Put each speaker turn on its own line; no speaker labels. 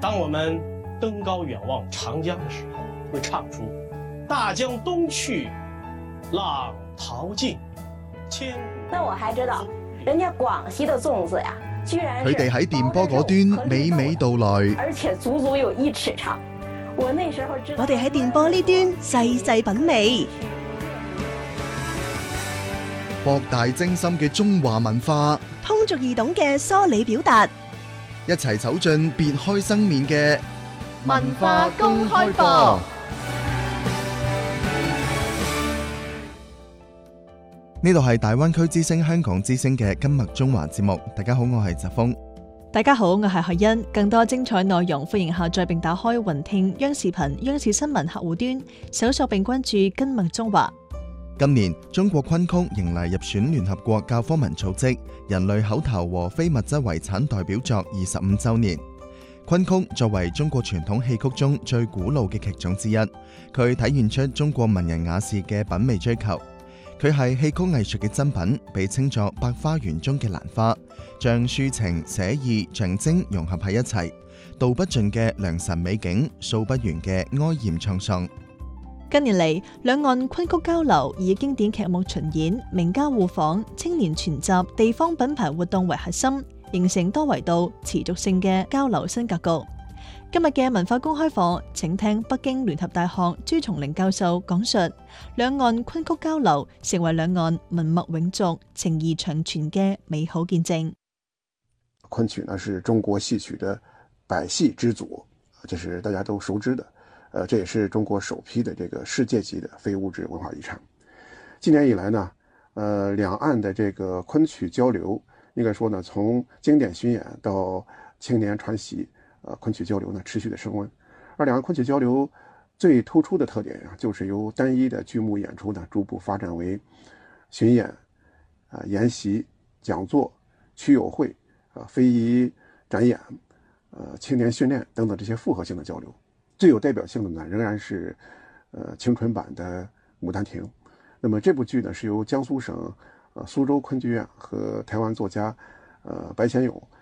当我们登高远望长江的时候，会唱出大江东去，浪淘尽，千古。
那我還知道，人家廣西的粽子呀，居然
佢哋喺電波嗰端娓娓道來，
而且足足有1尺長。我那時候知道，
我哋喺電波呢端細細品味，
博大精深嘅中華文化，
通俗易懂嘅梳理表達，
一齊走進別開生面嘅
文化公開課。
呢度係大灣區之聲香港之聲嘅今日中華節目。大家好，我係澤峰。
大家好，我係海欣。更多精彩內容，歡迎下載並打開雲聽央視頻、央視新聞客戶端，搜索並關注今日中華。
今年中國昆曲迎嚟入選聯合國教科文組織人類口頭和非物質遺產代表作25週年。昆曲作為中國傳統戲曲中最古老嘅劇種之一，佢體現出中國文人雅士嘅品味追求。佢係戲曲藝術嘅珍品，被稱作百花園中嘅蘭花，將抒情、寫意、象徵融合喺一齊，道不盡嘅良辰美景，訴不完嘅哀艷滄桑。
近年嚟，兩岸昆曲交流以經典劇目巡演、名家互訪、青年全集、地方品牌活動為核心，形成多維度、持續性嘅交流新格局。今日嘅文化公開課，請聽北京聯合大學朱松齡教授講述兩岸昆曲交流成為兩岸文脈永續、情誼長存嘅美好見證。
昆曲呢是中國戲曲的百戲之祖，這是大家都熟知的。這也是中國首批的這個世界級的非物質文化遺產。近年以來呢，兩岸的這個昆曲交流，應該說呢，從經典巡演到青年傳習。昆曲交流呢持續的升溫，而兩岸昆曲交流最突出的特點啊，就是由單一的劇目演出呢，逐步發展為巡演、研習、講座、曲友會、非遺展演、青年訓練等等這些複合性的交流。最有代表性的呢，仍然是青春版的《牡丹亭》。那麼這部劇呢，是由江蘇省蘇州昆劇院和台灣作家白先勇